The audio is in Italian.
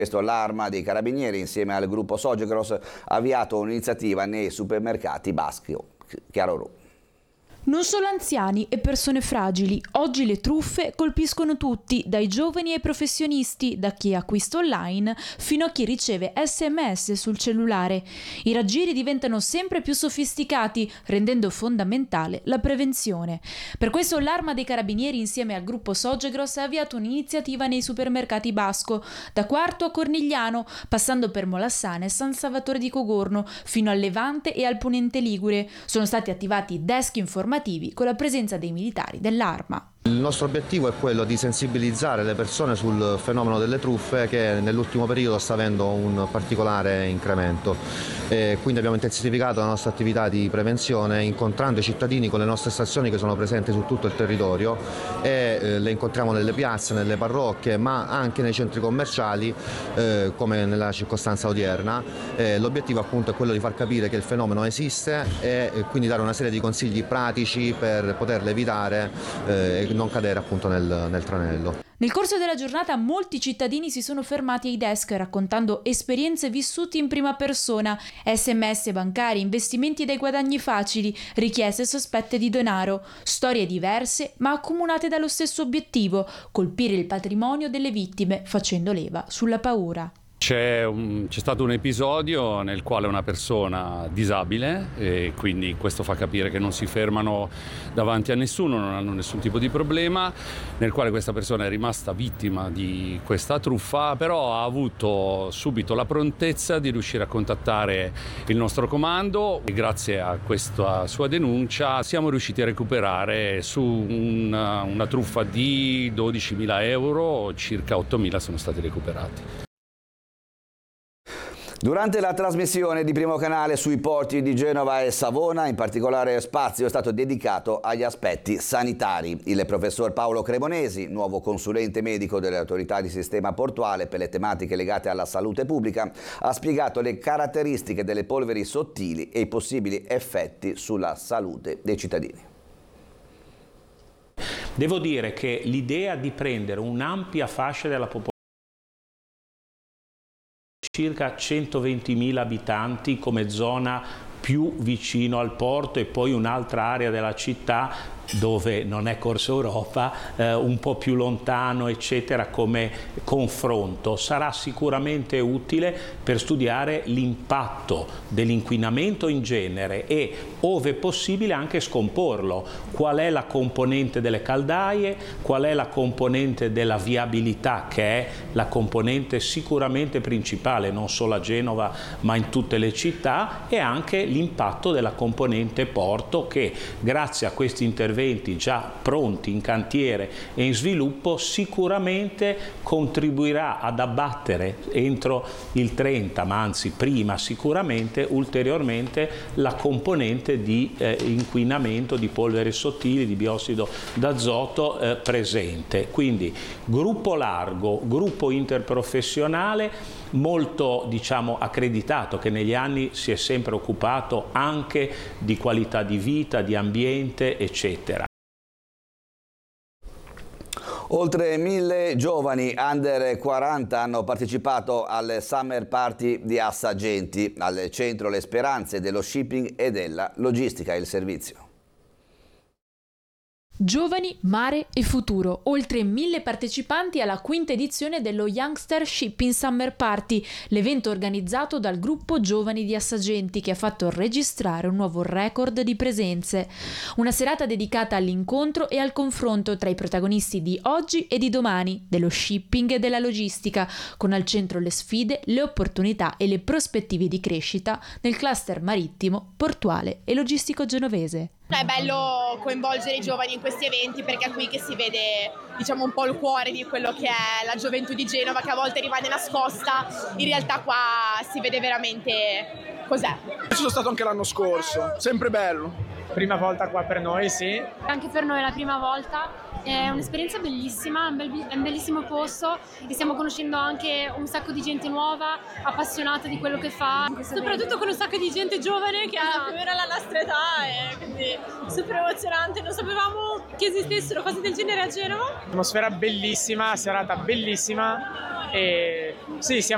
Questo l'Arma dei Carabinieri insieme al gruppo Sogegros ha avviato un'iniziativa nei supermercati Baschio. Chiaro Ru. Non solo anziani e persone fragili, oggi le truffe colpiscono tutti, dai giovani ai professionisti, da chi acquista online fino a chi riceve SMS sul cellulare. I raggiri diventano sempre più sofisticati, rendendo fondamentale la prevenzione. Per questo l'Arma dei Carabinieri insieme al gruppo Sogegros ha avviato un'iniziativa nei supermercati Basco, da Quarto a Cornigliano, passando per Molassana e San Salvatore di Cogorno, fino al Levante e al Ponente Ligure. Sono stati attivati desk informativi con la presenza dei militari dell'Arma. Il nostro obiettivo è quello di sensibilizzare le persone sul fenomeno delle truffe che nell'ultimo periodo sta avendo un particolare incremento. Quindi abbiamo intensificato la nostra attività di prevenzione incontrando i cittadini con le nostre stazioni che sono presenti su tutto il territorio e le incontriamo nelle piazze, nelle parrocchie ma anche nei centri commerciali come nella circostanza odierna. L'obiettivo appunto è quello di far capire che il fenomeno esiste e quindi dare una serie di consigli pratici per poterlo evitare e non cadere appunto nel tranello. Nel corso della giornata molti cittadini si sono fermati ai desk raccontando esperienze vissute in prima persona, SMS bancari, investimenti dai guadagni facili, richieste sospette di denaro, storie diverse ma accomunate dallo stesso obiettivo, colpire il patrimonio delle vittime facendo leva sulla paura. C'è stato un episodio nel quale una persona disabile, e quindi questo fa capire che non si fermano davanti a nessuno, non hanno nessun tipo di problema, nel quale questa persona è rimasta vittima di questa truffa, però ha avuto subito la prontezza di riuscire a contattare il nostro comando e grazie a questa sua denuncia siamo riusciti a recuperare su una truffa di 12.000 euro, circa 8.000 sono stati recuperati. Durante la trasmissione di Primo Canale sui porti di Genova e Savona, in particolare spazio è stato dedicato agli aspetti sanitari. Il professor Paolo Cremonesi, nuovo consulente medico delle autorità di sistema portuale per le tematiche legate alla salute pubblica, ha spiegato le caratteristiche delle polveri sottili e i possibili effetti sulla salute dei cittadini. Devo dire che l'idea di prendere un'ampia fascia della popolazione, circa 120.000 abitanti come zona più vicino al porto e poi un'altra area della città dove non è Corso Europa, un po' più lontano eccetera come confronto, sarà sicuramente utile per studiare l'impatto dell'inquinamento in genere e ove possibile anche scomporlo, qual è la componente delle caldaie, qual è la componente della viabilità che è la componente sicuramente principale non solo a Genova ma in tutte le città e anche l'impatto della componente porto che grazie a questi interventi già pronti in cantiere e in sviluppo sicuramente contribuirà ad abbattere entro il 30 ma anzi prima sicuramente ulteriormente la componente di inquinamento di polveri sottili, di biossido d'azoto presente. Quindi gruppo largo, gruppo interprofessionale molto accreditato che negli anni si è sempre occupato anche di qualità di vita, di ambiente eccetera. Oltre 1.000 giovani under 40 hanno partecipato al Summer Party di Assagenti, al centro Le Speranze dello shipping e della logistica e il servizio. Giovani, mare e futuro. Oltre 1.000 partecipanti alla quinta edizione dello Youngster Shipping Summer Party, l'evento organizzato dal gruppo Giovani di Assagenti che ha fatto registrare un nuovo record di presenze. Una serata dedicata all'incontro e al confronto tra i protagonisti di oggi e di domani, dello shipping e della logistica, con al centro le sfide, le opportunità e le prospettive di crescita nel cluster marittimo, portuale e logistico genovese. È bello coinvolgere i giovani in questi eventi perché è qui che si vede un po' il cuore di quello che è la gioventù di Genova che a volte rimane nascosta, in realtà qua si vede veramente cos'è. Ci sono stato anche l'anno scorso, sempre bello. Prima volta qua per noi, sì. Anche per noi è la prima volta. È un'esperienza bellissima, è un bellissimo posto e stiamo conoscendo anche un sacco di gente nuova, appassionata di quello che fa. Soprattutto con un sacco di gente giovane che ha più o meno la nostra età e quindi super emozionante. Non sapevamo che esistessero cose del genere a Genova. Atmosfera bellissima, serata bellissima e sì, siamo